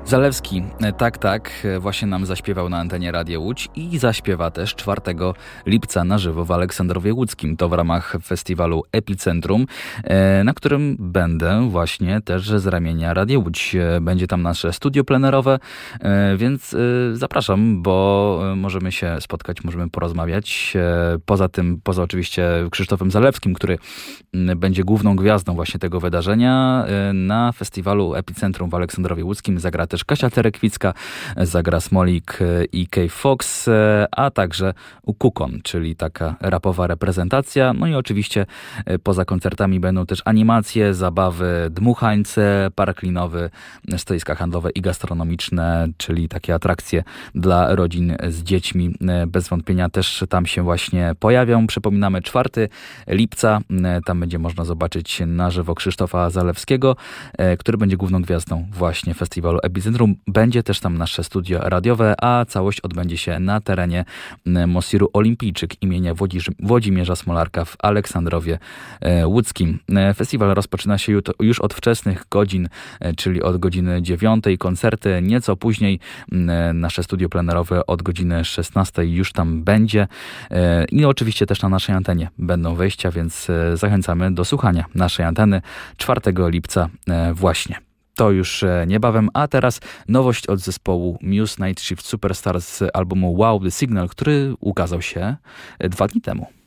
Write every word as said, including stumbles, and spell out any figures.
Zalewski, tak, tak, właśnie nam zaśpiewał na antenie Radia Łódź i zaśpiewa też czwartego lipca na żywo w Aleksandrowie Łódzkim. To w ramach festiwalu Epicentrum, na którym będę właśnie też z ramienia Radia Łódź. Będzie tam nasze studio plenerowe, więc zapraszam, bo możemy się spotkać, możemy porozmawiać. Poza tym, poza oczywiście Krzysztofem Zalewskim, który będzie główną gwiazdą właśnie tego wydarzenia, na festiwalu Epicentrum w Aleksandrowie Łódzkim zagra też Kasia Terekwicka, zagra Smolik i Cave Fox, a także Ukukon, czyli taka rapowa reprezentacja. No i oczywiście poza koncertami będą też animacje, zabawy, dmuchańce, park linowy, stoiska handlowe i gastronomiczne, czyli takie atrakcje dla rodzin z dziećmi. Bez wątpienia też tam się właśnie pojawią. Przypominamy, czwartego lipca, tam będzie można zobaczyć na żywo Krzysztofa Zalewskiego, który będzie główną gwiazdą właśnie festiwalu Epicentrum. Będzie też tam nasze studio radiowe, a całość odbędzie się na terenie Mosiru Olimpijczyk imienia Włodzimierza, Włodzimierza Smolarka w Aleksandrowie Łódzkim. Festiwal rozpoczyna się już od wczesnych godzin, czyli od godziny dziewiątej. Koncerty nieco później. Nasze studio plenerowe od godziny szesnastej już tam będzie. I oczywiście też na naszej antenie będą wejścia, więc zachęcamy do słuchania naszej anteny czwartego lipca właśnie. To już niebawem, a teraz nowość od zespołu Muse Night Shift Superstars z albumu Wow The Signal, który ukazał się dwa dni temu.